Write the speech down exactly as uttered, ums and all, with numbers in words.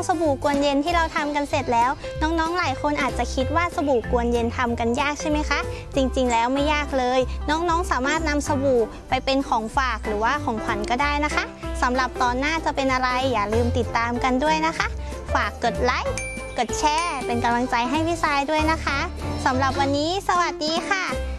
ๆสบู่กวนเย็นที่เราทำกันเสร็จแล้วน้องๆหลายคนอาจจะคิดว่าสบู่กวนเย็นทำกันยากใช่ไหมคะจริงๆแล้วไม่ยากเลยน้องๆสามารถนำสบู่ไปเป็นของฝากหรือว่าของขวัญก็ได้นะคะสำหรับตอนหน้าจะเป็นอะไรอย่าลืมติดตามกันด้วยนะคะฝากกดไลค์กดแชร์เป็นกำลังใจให้พี่ทรายด้วยนะคะสำหรับวันนี้สวัสดีค่ะ